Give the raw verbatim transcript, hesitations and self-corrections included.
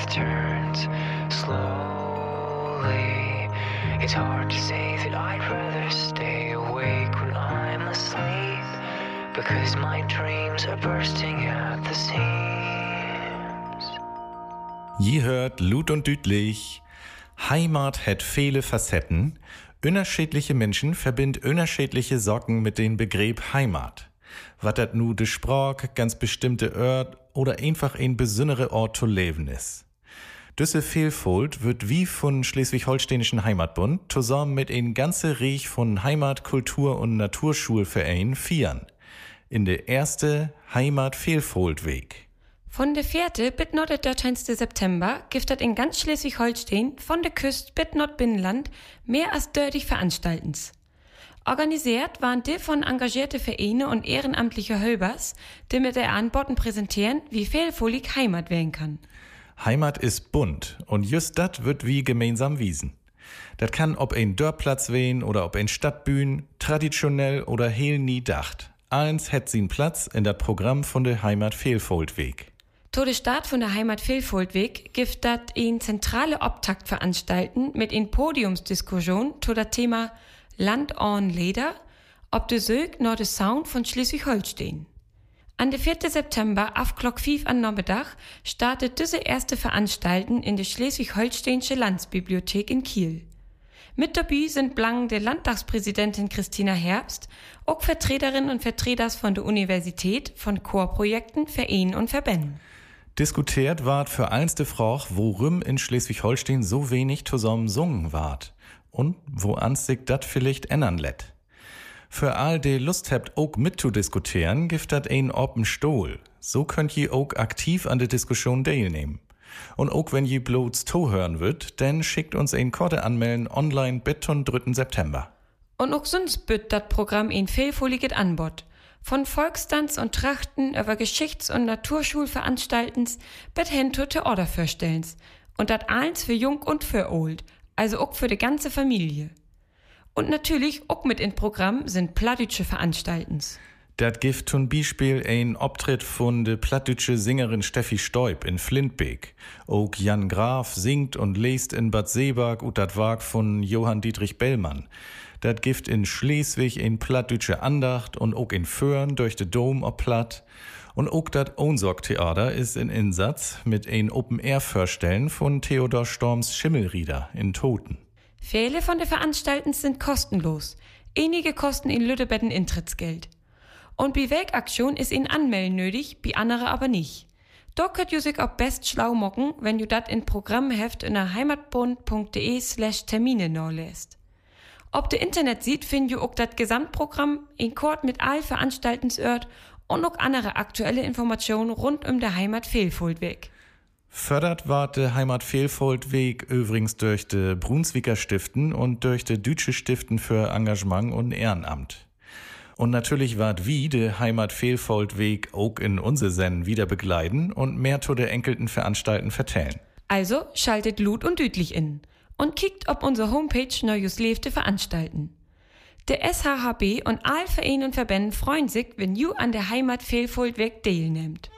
turns slowly. It's hard to say that I'd rather stay awake when I'm asleep, because my dreams are bursting at the seams. Je hört Lut und Dütlich. Heimat hat viele Facetten. Unterschiedliche Menschen verbinden unterschiedliche Sorgen mit dem Begriff Heimat. Was dat nu de Sprach, ganz bestimmte Ort oder einfach ein besonderer Ort zu leben ist. Diese Vielfalt wird wie von Schleswig-Holsteinischen Heimatbund zusammen mit ein ganze Reich von Heimat-, Kultur- und Naturschulvereinen feiern. In der erste Heimat-Vielfalt-Weg. Von der vierte bis noch der dreizehnten September gibt es in ganz Schleswig-Holstein von der Küste bis noch Binnenland mehr als dreißig Veranstaltens. Organisiert waren die von engagierte Vereine und ehrenamtliche Hölbers, die mit der Antworten präsentieren, wie vielfältig Heimat werden kann. Heimat ist bunt und just dat wird wie gemeinsam wiesen. Dat kann ob ein Dörrplatz wehen oder ob ein Stadtbühn, traditionell oder heel nie dacht. Eins hat sin Platz in dat Programm von der Heimat-Vielfalt-Weg. To de Start von der Heimat-Vielfalt-Weg gibt dat ein zentrale Optakt veranstalten mit ein Podiumsdiskussion to dat Thema Land on Leder, ob de Sög nor de Sound von Schleswig-Holstein. An der vierten September auf Glock fünf an Nachmittag startet diese erste Veranstalten in der Schleswig-Holsteinische Landsbibliothek in Kiel. Mit dabei sind blank der Landtagspräsidentin Christina Herbst, auch Vertreterinnen und Vertreters von der Universität, von Chorprojekten, Vereinen und Verbänden. Diskutiert ward für eins de Frage, worum in Schleswig-Holstein so wenig zusammen sungen ward und wo ans sich dat vielleicht ändern lätt. Für all die Lust habt, auch mitzudiskutieren, gibt dat ein open Stuhl. So könnt ihr auch aktiv an der Diskussion teilnehmen. Und auch wenn ihr bloß zuhören wird, dann schickt uns ein kurze Anmelden online bis zum dritten September. Und auch sonst bütt dat Programm ein vielfältiges Angebot. Von Volkstanz und Trachten über Geschichts- und Naturschulveranstaltens bis hin zu Theatervorstellens. Und dat eins für jung und für old, also auch für die ganze Familie. Und natürlich auch mit in Programm sind plattdütsche Veranstaltens. Dat gibt zum Beispiel ein Auftritt von der plattdütsche Sängerin Steffi Stoib in Flintbeek. Auch Jan Graf singt und lest in Bad Seeberg und dat Werk von Johann Dietrich Bellmann. Dat gibt in Schleswig ein plattdütsche Andacht und auch in Föhren durch de Dom ob Platt. Und auch dat Ohnsorg-Theater ist in Insatz mit ein Open-Air-Vorstellen von Theodor Storms Schimmelrieder in Toten. Viele von den Veranstalten sind kostenlos. Einige kosten in Lüttebetten Eintrittsgeld. Und bei Wegaktion ist in Anmelden nötig, bei andere aber nicht. Da könnt ihr sich auch best schlau mocken, wenn ihr dat in Programmheft in der heimatbund.de slash Termine nachlässt. Ob der Internet sieht, findet ihr auch das Gesamtprogramm in Kort mit all Veranstaltensort und noch andere aktuelle Informationen rund um der Heimat-Vielfalt-Weg. Fördert ward der Heimat-Vielfalt-Weg übrigens durch de Brunswicker Stiften und durch de Dütsche Stiften für Engagement und Ehrenamt. Und natürlich ward wie der Heimat-Vielfalt-Weg auch in unser Senden wieder begleiten und mehr zu der enkelten Veranstalten vertellen. Also schaltet Lut und Dütlich in und kickt ob unsere Homepage Neues Lebte veranstalten. Der S H H B und all Vereine und Verbänden freuen sich, wenn you an der Heimat-Vielfalt-Weg teilnehmt.